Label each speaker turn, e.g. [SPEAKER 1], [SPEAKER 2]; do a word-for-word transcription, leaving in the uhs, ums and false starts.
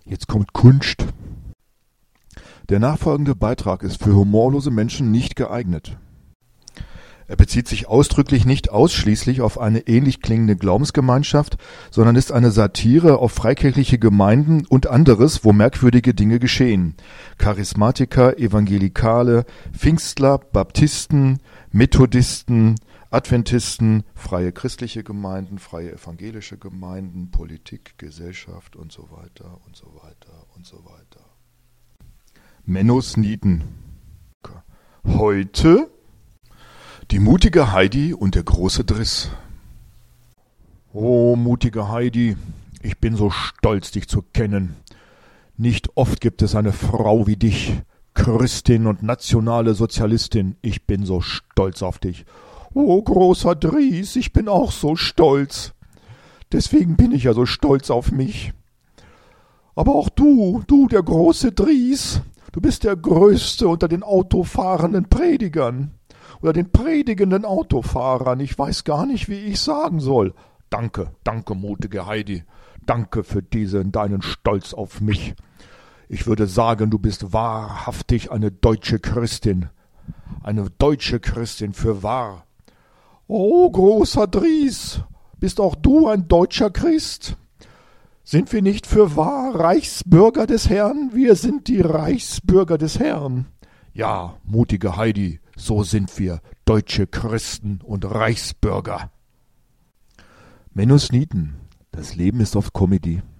[SPEAKER 1] Jetzt kommt Kunst. Der nachfolgende Beitrag ist für humorlose Menschen nicht geeignet. Er bezieht sich ausdrücklich nicht ausschließlich auf eine ähnlich klingende Glaubensgemeinschaft, sondern ist eine Satire auf freikirchliche Gemeinden und anderes, wo merkwürdige Dinge geschehen. Charismatiker, Evangelikale, Pfingstler, Baptisten, Methodisten, Adventisten, freie christliche Gemeinden, freie evangelische Gemeinden, Politik, Gesellschaft und so weiter und so weiter und so weiter. Menno Sneeden. Heute die mutige Heidi und der große Driss. Oh, mutige Heidi, ich bin so stolz, dich zu kennen. Nicht oft gibt es eine Frau wie dich, Christin und nationale Sozialistin. Ich bin so stolz auf dich. Oh, großer Dries, ich bin auch so stolz. Deswegen bin ich ja so stolz auf mich. Aber auch du, du, der große Dries, du bist der Größte unter den autofahrenden Predigern. Oder den predigenden Autofahrern. Ich weiß gar nicht, wie ich sagen soll. Danke, danke, mutige Heidi. Danke für diesen deinen Stolz auf mich. Ich würde sagen, du bist wahrhaftig eine deutsche Christin. Eine deutsche Christin für wahr. Oh, großer Dries, bist auch du ein deutscher Christ? Sind wir nicht für wahr Reichsbürger des Herrn? Wir sind die Reichsbürger des Herrn. Ja, mutige Heidi, so sind wir, deutsche Christen und Reichsbürger. Menno Sneeden, das Leben ist oft Comedy.